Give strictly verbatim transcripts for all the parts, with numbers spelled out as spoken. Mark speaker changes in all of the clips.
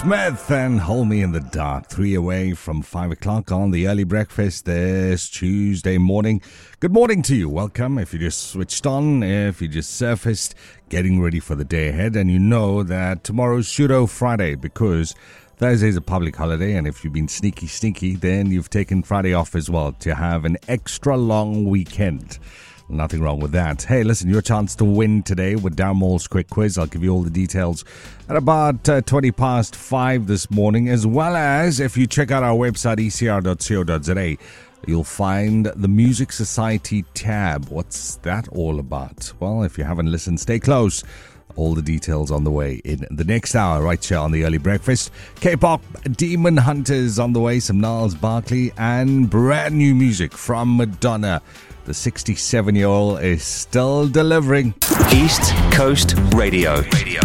Speaker 1: Smith and Hold Me in the Dark, three away from five o'clock on the early breakfast this Tuesday morning. Good morning to you. Welcome. If you just switched on, if you just surfaced, getting ready for the day ahead, and you know that tomorrow's Shudo Friday because Thursday is a public holiday, and if you've been sneaky stinky, then you've taken Friday off as well to have an extra long weekend. Nothing wrong with that. Hey, listen, your chance to win today with Darren Moore's quick quiz. I'll give you all the details at about uh, twenty past five this morning, as well as if you check out our website, e c r dot co dot z a, you'll find the Music Society tab. What's that all about? Well, if you haven't listened, stay close. All the details on the way in the next hour, right here on the early breakfast. K-pop Demon Hunters on the way, some Gnarls Barkley, and brand new music from Madonna. The sixty-seven-year-old is still delivering.
Speaker 2: East Coast Radio. Radio.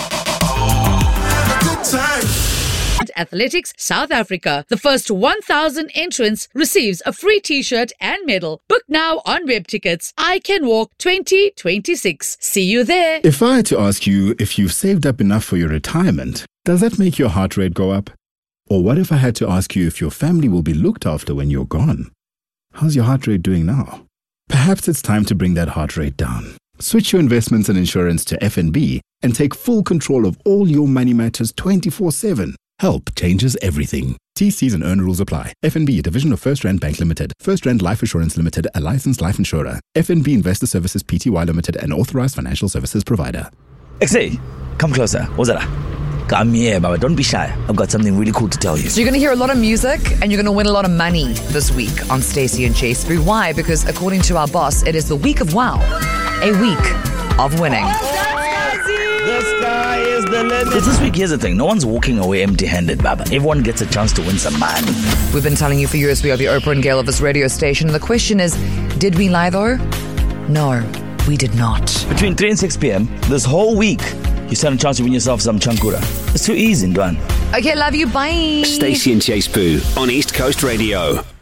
Speaker 3: Good time.
Speaker 4: Athletics South Africa. The first one thousand entrants receives a free t-shirt and medal. Book now on web tickets. I Can Walk twenty twenty-six. See you there.
Speaker 5: If I had to ask you if you've saved up enough for your retirement, does that make your heart rate go up? Or what if I had to ask you if your family will be looked after when you're gone? How's your heart rate doing now? Perhaps it's time to bring that heart rate down. Switch your investments and insurance to F N B and take full control of all your money matters twenty-four seven. Help changes everything. T Cs and earn rules apply. F N B, a division of First Rand Bank Limited. First Rand Life Assurance Limited, a licensed life insurer. F N B Investor Services Pty Limited, an authorized financial services provider.
Speaker 6: X A, come closer. What's that? Come here, Baba. Don't be shy. I've got something really cool to tell you.
Speaker 7: So you're going to hear a lot of music and you're going to win a lot of money this week on Stacey and Chase. Why? Because according to our boss, it is the week of wow. A week of winning.
Speaker 6: The sky is the limit. Because this week, here's the thing. No one's walking away empty-handed, Baba. Everyone gets a chance to win some money.
Speaker 7: We've been telling you for years we are the Oprah and Gail of this radio station. And the question is, did we lie though? No, we did not.
Speaker 6: Between three and six p.m. this whole week, you stand a chance to win yourself some chankura. It's too easy, Ndwan.
Speaker 7: Okay, love you. Bye.
Speaker 2: Stacey and Chase Poo on East Coast Radio.